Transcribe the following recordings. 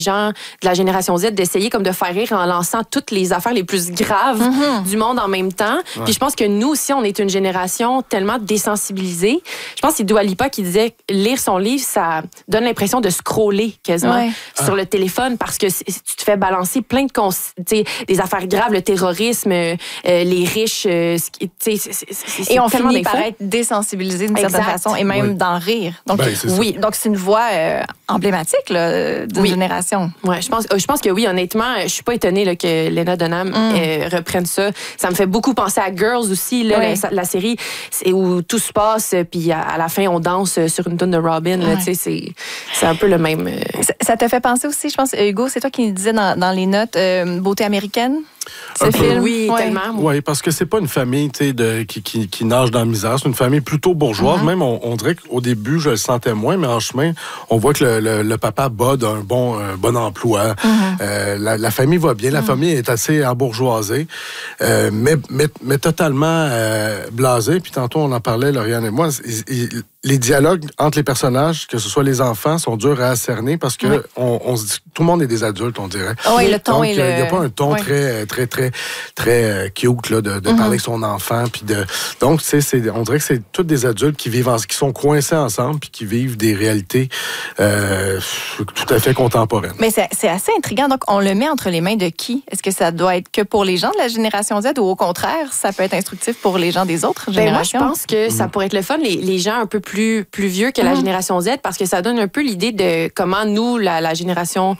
gens de la génération Z d'essayer comme de faire rire en lançant toutes les affaires les plus graves du monde en même temps. Ouais. Puis je pense que nous aussi, on est une génération tellement désensibilisée. Je pense que c'est Dua Lipa qui disait lire son livre, ça donne l'impression de scroller quasiment sur le téléphone parce que tu te fais balancer plein de des affaires graves, le terrorisme, les riches. Et on finit par être désensibilisé d'une certaine façon et même d'en rire. Donc, donc c'est une voix emblématique là, d'une génération. Ouais, je pense que oui, honnêtement, je suis pas étonnée là, que Lena Dunham reprenne ça. Ça me fait beaucoup penser à Girls aussi, là, la série où tout se passe, puis à la fin, on danse sur une tune de Robin. Là, c'est un peu le même... Ça te fait penser aussi, je pense, Hugo, c'est toi qui disais dans les notes, Beauté américaine? Oui, tellement. Oui, parce que c'est pas une famille qui nage dans la misère. C'est une famille plutôt bourgeoise. Même, on dirait qu'au début, je le sentais moins, mais en chemin, on voit que le papa bode un bon emploi. La famille va bien. La famille est assez embourgeoisée, mais totalement blasée. Puis tantôt, on en parlait, Lauriane et moi. Les dialogues entre les personnages, que ce soit les enfants, sont durs à cerner parce que on se dit, tout le monde est des adultes, on dirait. Oui, le ton. Donc, il n'y a pas un ton très cute là, de parler avec son enfant. Puis donc, on dirait que c'est tous des adultes qui sont coincés ensemble puis qui vivent des réalités tout à fait contemporaines. Mais c'est assez intriguant. Donc, on le met entre les mains de qui? Est-ce que ça doit être que pour les gens de la génération Z ou au contraire, ça peut être instructif pour les gens des autres générations? Moi, je pense que ça pourrait être le fun, les gens un peu plus vieux que la génération Z, parce que ça donne un peu l'idée de comment nous, la génération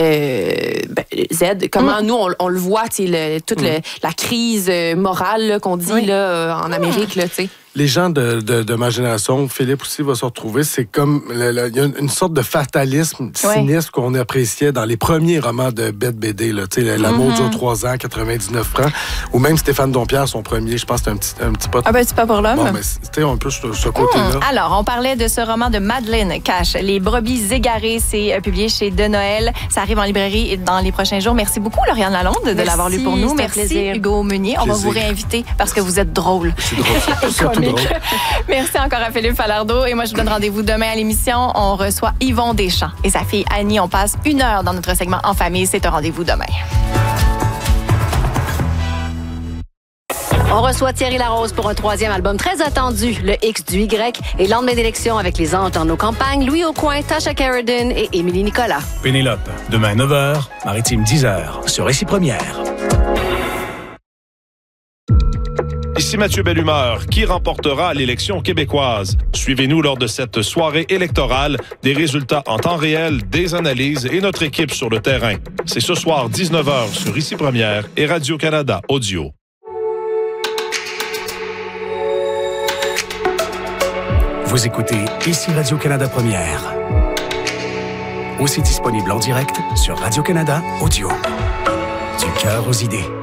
Z, comment nous, on le voit, toute la crise morale là, qu'on dit là, en Amérique. Là, les gens de ma génération, Philippe aussi va se retrouver, c'est comme il y a une sorte de fatalisme, cynisme qu'on appréciait dans les premiers romans de Bette BD, là, L'amour dure 3 ans, 99 francs, ou même Stéphane Dompierre, son premier, je pense que c'était un petit pas. Un petit pas pour l'homme. Bon, mais c'était un peu ce côté-là. Alors, on parlait de ce roman de Madeleine Cash, Les brebis égarées, c'est publié chez De Noël. Ça arrive en librairie dans les prochains jours. Merci beaucoup, Lauriane Lalonde, de l'avoir lu pour nous. Merci, Hugo Meunier. On va vous réinviter parce que vous êtes drôle. C'est drôle. Merci encore à Philippe Falardeau. Et moi, je vous donne rendez-vous demain à l'émission. On reçoit Yvon Deschamps et sa fille Annie. On passe 1 heure dans notre segment En famille. C'est un rendez-vous demain. On reçoit Thierry Larose pour un 3e album très attendu, le X du Y, et lendemain d'élection avec les anges dans nos campagnes, Louis Aucoin, Tasha Carradine et Émilie Nicolas. Pénélope, demain 9h, Maritime 10h, sur Récit Première. Ici Mathieu Bellumeur, qui remportera l'élection québécoise? Suivez-nous lors de cette soirée électorale, des résultats en temps réel, des analyses et notre équipe sur le terrain. C'est ce soir 19h sur Ici Première et Radio-Canada Audio. Vous écoutez Ici Radio-Canada Première. Aussi disponible en direct sur Radio-Canada Audio. Du cœur aux idées.